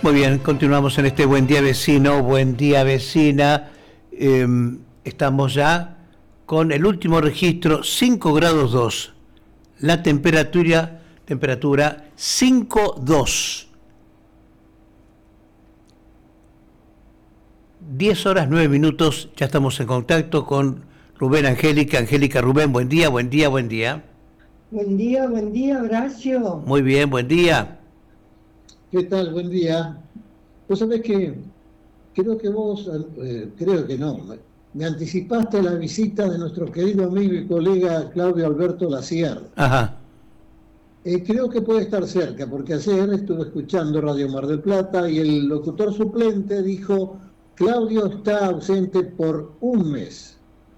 Muy bien, continuamos en este Buen Día Vecino, Buen Día Vecina. Estamos ya con el último registro, 5 grados 2. La temperatura 5,2. 10 horas 9 minutos, ya estamos en contacto con Rubén Angélica. Angélica, Rubén, buen día, buen día, buen día. Buen día, Horacio. Muy bien, buen día. ¿Qué tal? Buen día. Vos sabés que creo que vos, creo que no, me anticipaste la visita de nuestro querido amigo y colega Claudio Alberto Lacier. Ajá. Creo que puede estar cerca, porque ayer estuve escuchando Radio Mar del Plata y el locutor suplente dijo: Claudio está ausente por un mes.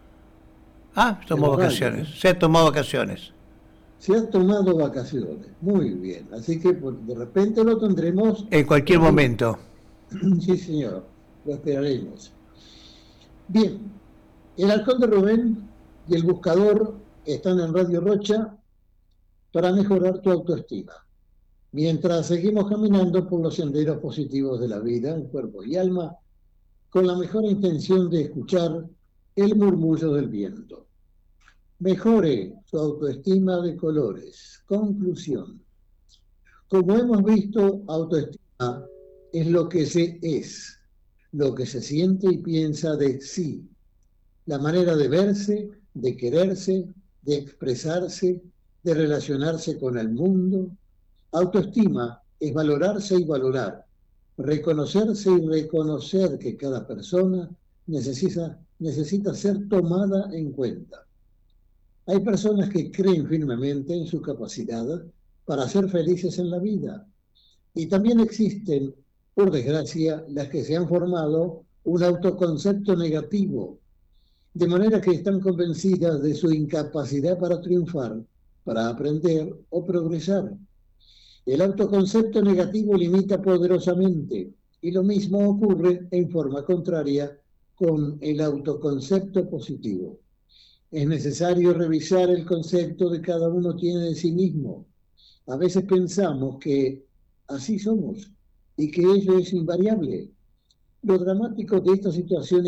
Tomó vacaciones. Se ha tomado vacaciones. Se ha tomado vacaciones. Muy bien. Así que de repente lo tendremos. En cualquier momento. Sí, señor. Lo esperaremos. Bien. El Halcón de Rubén y el Buscador están en Radio Rocha para mejorar tu autoestima, mientras seguimos caminando por los senderos positivos de la vida, en cuerpo y alma, con la mejor intención de escuchar el murmullo del viento. Mejore su autoestima de colores. Conclusión. Como hemos visto, autoestima es lo que se es, lo que se siente y piensa de sí, la manera de verse, de quererse, de expresarse, de relacionarse con el mundo. Autoestima es valorarse y valorar, reconocerse y reconocer que cada persona necesita ser tomada en cuenta. Hay personas que creen firmemente en su capacidad para ser felices en la vida. Y también existen, por desgracia, las que se han formado un autoconcepto negativo, de manera que están convencidas de su incapacidad para triunfar, para aprender o progresar. El autoconcepto negativo limita poderosamente, y lo mismo ocurre en forma contraria con el autoconcepto positivo. Es necesario revisar el concepto que cada uno tiene de sí mismo. A veces pensamos que así somos y que ello es invariable. Lo dramático de esta situación